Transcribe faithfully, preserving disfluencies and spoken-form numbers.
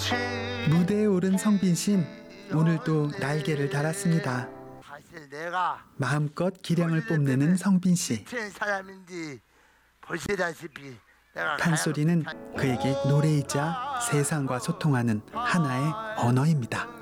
무대에 오른 성빈 씨는 오늘도 날개를 달았습니다. 사실 내가 마음껏 기량을 뽐내는 성빈 씨. 미친 사람인지 보시다시피 내가 판소리는 그에게 노래이자 세상과 소통하는 하나의 언어입니다.